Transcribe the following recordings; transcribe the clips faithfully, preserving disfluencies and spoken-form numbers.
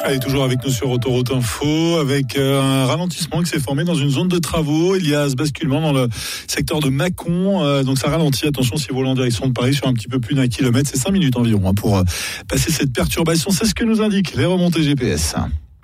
Allez, toujours avec nous sur Autoroute Info, avec euh, un ralentissement qui s'est formé dans une zone de travaux. Il y a ce basculement dans le secteur de Mâcon, euh, donc ça ralentit. Attention si vous voulez en direction de Paris sur un petit peu plus d'un kilomètre, c'est cinq minutes environ hein, pour euh, passer cette perturbation. C'est ce que nous indiquent les remontées G P S.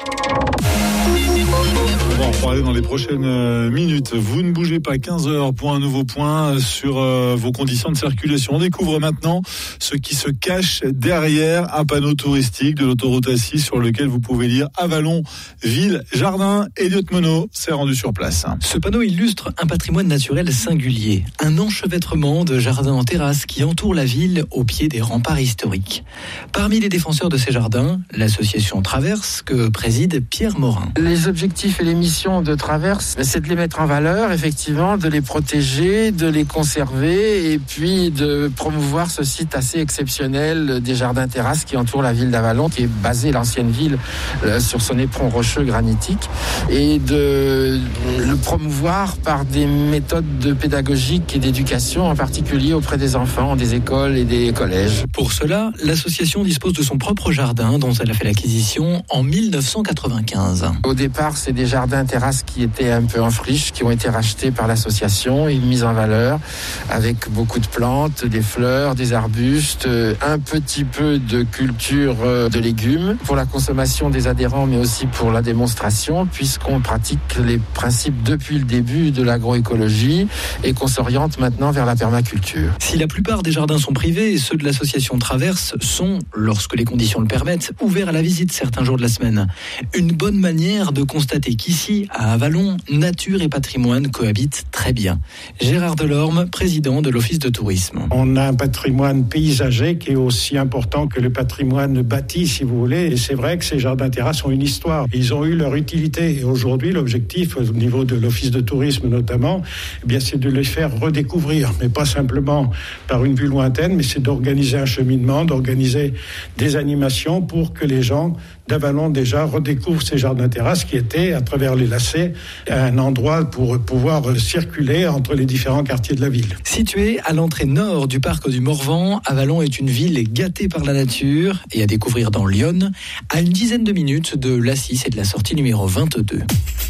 On va en parler dans les prochaines minutes. Vous ne bougez pas, quinze heures pour un nouveau point sur euh, vos conditions de circulation. On découvre maintenant ce qui se cache derrière un panneau touristique de l'autoroute A six sur lequel vous pouvez lire Avallon, ville, jardin. Elliot Monod s'est rendu sur place. Ce panneau illustre un patrimoine naturel singulier, un enchevêtrement de jardins en terrasse qui entoure la ville au pied des remparts historiques. Parmi les défenseurs de ces jardins, l'association Traverse que préside Pierre Morin. Les objectifs et les missions de Traverse, c'est de les mettre en valeur, effectivement, de les protéger, de les conserver et puis de promouvoir ce site assez exceptionnel des jardins terrasses qui entourent la ville d'Avallon, qui est basée, l'ancienne ville, euh, sur son éperon rocheux granitique, et de le promouvoir par des méthodes de pédagogique et d'éducation, en particulier auprès des enfants, des écoles et des collèges. Pour cela, l'association dispose de son propre jardin dont elle a fait l'acquisition en dix-neuf cent quatre-vingt-quinze. Au départ, c'est des jardins terrasses qui étaient un peu en friche, qui ont été rachetés par l'association et mis en valeur avec beaucoup de plantes, des fleurs, des arbustes, un petit peu de culture de légumes pour la consommation des adhérents, mais aussi pour la démonstration, puisqu'on pratique les principes depuis le début de l'agroécologie et qu'on s'oriente maintenant vers la permaculture. Si la plupart des jardins sont privés, ceux de l'association Traverse sont, lorsque les conditions le permettent, ouverts à la visite certains jours de la semaine. Une bonne manière de constater qu'ici, à Avallon, nature et patrimoine cohabitent très bien. Gérard Delorme, président de l'Office de tourisme. On a un patrimoine paysager qui est aussi important que le patrimoine bâti, si vous voulez. Et c'est vrai que ces jardins terrasses ont une histoire. Ils ont eu leur utilité. Et aujourd'hui, l'objectif, au niveau de l'Office de tourisme notamment, eh bien, c'est de les faire redécouvrir. Mais pas simplement par une vue lointaine, mais c'est d'organiser un cheminement, d'organiser des animations pour que les gens d'Avallon déjà redécouvrent ces jardins terrasses qui étaient, à travers les lacets, un endroit pour pouvoir circuler entre les différents quartiers de la ville. Situé à l'entrée nord du parc du Morvan, Avallon est une ville gâtée par la nature et à découvrir dans l'Yonne, à une dizaine de minutes de l'A six et de la sortie numéro vingt-deux.